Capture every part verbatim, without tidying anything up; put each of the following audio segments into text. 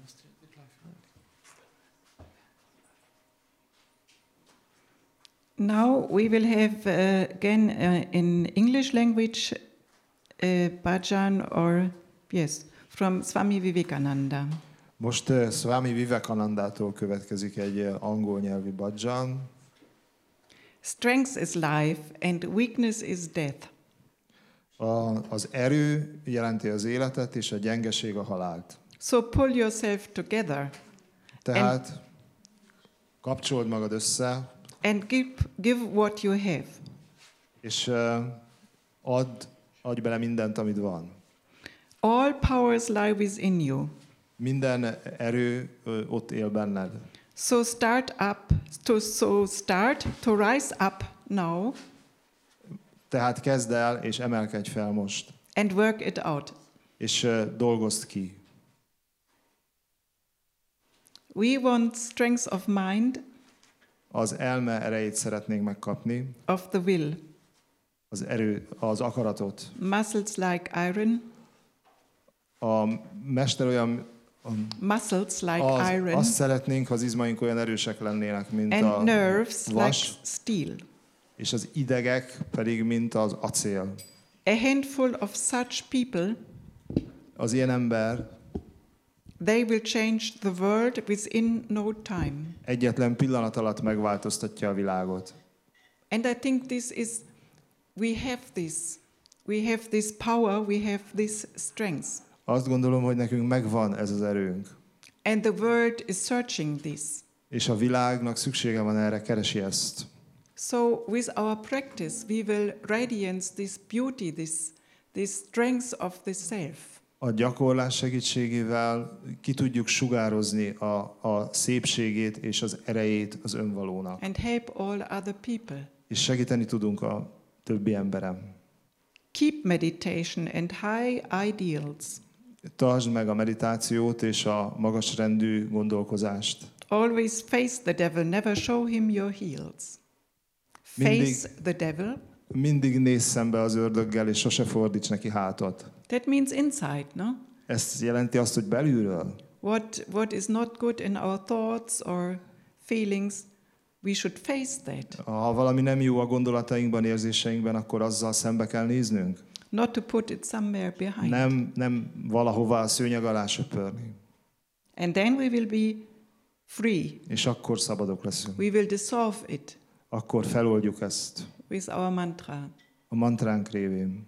Now we will have uh, again uh, in English language uh, bhajan or yes from Swami Vivekananda. Most uh, Swami Vivekanandától következik egy uh, angol nyelvű bhajan. Strength is life and weakness is death. A, az erő jelenti az életet, és a gyengeség a halált. So pull yourself together. Tehát and, kapcsold magad össze. And give, give what you have. És uh, add, adj bele mindent, amit van. All powers lie within you. Minden erő uh, ott él benned. So start up, to so start to rise up now. Tehát kezd el, és emelkedj fel most. And work it out. És uh, dolgozd ki. We want strength of mind. Az elme erejét szeretnénk megkapni. Of the will. Az erő, az akaratot. Muscles like iron. A mester olyan um, muscles like az, iron. Azt szeretnénk, ha az izmaink olyan erősek lennének, mint and a nerves vas, like steel. És az idegek pedig, mint az acél. A handful of such people. Az ilyen ember. They will change the world within no time. Egyetlen pillanat alatt megváltoztatja a világot. And I think this is, we have this, we have this power, we have this strength. Azt gondolom, hogy nekünk megvan ez az erőnk. And the world is searching this. És a világnak szüksége van erre, keresi ezt. So with our practice, we will radiance this beauty, this, this strength of the self. A gyakorlás segítségével ki tudjuk sugározni a, a szépségét és az erejét az önvalónak. And help all other people. És segíteni tudunk a többi emberem. Keep meditation and high ideals. Tartsd meg a meditációt és a magasrendű gondolkozást. Always face the devil, never show him your heels. Face Mindig, the devil. Mindig nézz szembe az ördöggel, és sose fordíts neki hátat. That means inside, no? Ez jelenti azt, hogy belülről. What, what is not good in our thoughts or feelings, we should face that. Ha valami nem jó a gondolatainkban, érzéseinkben, akkor azzal szembe kell néznünk. Not to put it somewhere behind. Nem, nem valahová a szőnyeg alá söpörni. And then we will be free. És akkor szabadok leszünk. We will dissolve it. Akkor feloldjuk ezt. With our mantra. A mantránk révén.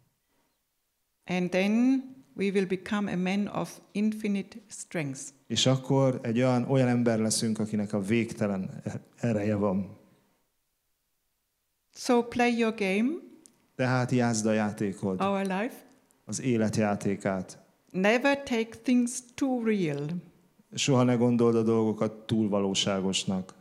And then we will become a man of infinite strength. És akkor egy olyan, olyan ember leszünk, akinek a végtelen ereje van. So play your game. Tehát játszd a játékod. Our life. Az életjátékát. Never take things too real. Soha ne gondold a dolgokat túl valóságosnak.